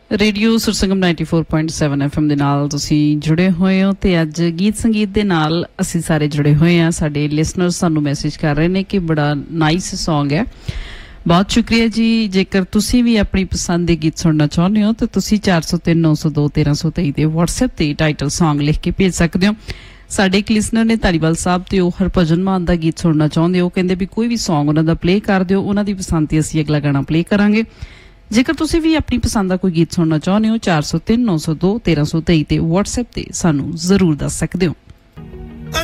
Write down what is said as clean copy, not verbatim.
Radio ਸੁਰਸੰਗਮ 94.7 FM ਦੇ ਨਾਲ ਤੁਸੀਂ ਜੁੜੇ ਹੋਏ ਹੋ ਤੇ ਅੱਜ ਗੀਤ ਸੰਗੀਤ ਦੇ ਨਾਲ ਅਸੀਂ ਸਾਰੇ ਜੁੜੇ ਹੋਏ ਹਾਂ। ਸਾਡੇ ਲਿਸਨਰਸ ਸਾਨੂੰ ਮੈਸੇਜ ਕਰ ਰਹੇ ਨੇ ਕਿ ਬੜਾ ਨਾਈਸ ਸੌਂਗ ਹੈ। ਬਹੁਤ ਸ਼ੁਕਰੀਆ ਜੀ। ਜੇਕਰ ਤੁਸੀਂ ਵੀ ਆਪਣੀ ਪਸੰਦ ਦੇ ਗੀਤ ਸੁਣਨਾ ਚਾਹੁੰਦੇ ਹੋ ਤਾਂ ਤੁਸੀਂ 403 902 1323 ਦੇ WhatsApp ਤੇ ਟਾਈਟਲ ਸੌਂਗ ਲਿਖ ਕੇ ਭੇਜ ਸਕਦੇ ਹੋ। ਸਾਡੇ ਇੱਕ ਲਿਸਨਰ ਨੇ ਧਾਲੀਵਾਲ ਸਾਹਿਬ ਤੇ ਉਹ ਹਰਭਜਨ ਮਾਨ ਦਾ ਗੀਤ ਸੁਣਨਾ ਚਾਹੁੰਦੇ ਹੋ। ਕਹਿੰਦੇ ਵੀ ਕੋਈ ਵੀ ਸੌਂਗ ਉਹਨਾਂ ਦਾ ਪਲੇ ਕਰ ਦਿਓ, ਉਹਨਾਂ ਦੀ ਪਸੰਦ ਤੇ ਅਸੀਂ ਅਗਲਾ ਗਾਣਾ ਪਲੇ ਕਰਾਂਗੇ। ਜੇਕਰ ਤੁਸੀਂ ਵੀ ਆਪਣੀ ਪਸੰਦ ਦਾ ਕੋਈ ਗੀਤ ਸੁਣਨਾ ਚਾਹੁੰਦੇ ਹੋ 403 902 1323 ਤੇ WhatsApp ਤੇ ਸਾਨੂੰ ਜ਼ਰੂਰ ਦੱਸ ਸਕਦੇ ਹੋ।